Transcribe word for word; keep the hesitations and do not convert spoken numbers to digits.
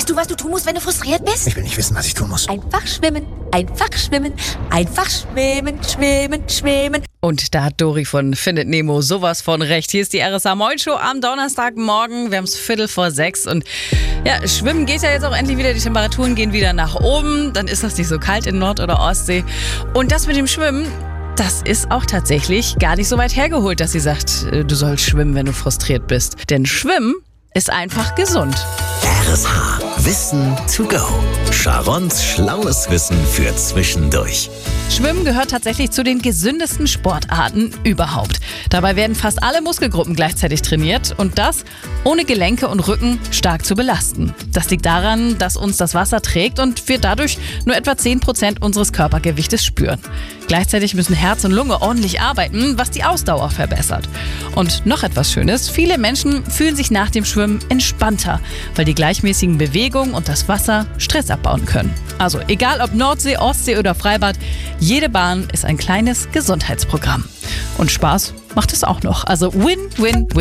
Weißt du, was du tun musst, wenn du frustriert bist? Ich will nicht wissen, was ich tun muss. Einfach schwimmen, einfach schwimmen, einfach schwimmen, schwimmen, schwimmen. Und da hat Dori von Findet Nemo sowas von recht. Hier ist die R S A Moin Show am Donnerstagmorgen. Wir haben es Viertel vor sechs und ja, schwimmen geht ja jetzt auch endlich wieder. Die Temperaturen gehen wieder nach oben. Dann ist das nicht so kalt in Nord- oder Ostsee. Und das mit dem Schwimmen, das ist auch tatsächlich gar nicht so weit hergeholt, dass sie sagt, du sollst schwimmen, wenn du frustriert bist. Denn Schwimmen ist einfach gesund. R S H. Wissen to go. Sharons schlaues Wissen für zwischendurch. Schwimmen gehört tatsächlich zu den gesündesten Sportarten überhaupt. Dabei werden fast alle Muskelgruppen gleichzeitig trainiert und das ohne Gelenke und Rücken stark zu belasten. Das liegt daran, dass uns das Wasser trägt und wir dadurch nur etwa zehn Prozent unseres Körpergewichtes spüren. Gleichzeitig müssen Herz und Lunge ordentlich arbeiten, was die Ausdauer verbessert. Und noch etwas Schönes, viele Menschen fühlen sich nach dem Schwimmen entspannter, weil die gleichmäßigen Bewegungen und das Wasser Stress abbauen können. Also egal ob Nordsee, Ostsee oder Freibad, jede Bahn ist ein kleines Gesundheitsprogramm. Und Spaß macht es auch noch. Also Win-Win-Win.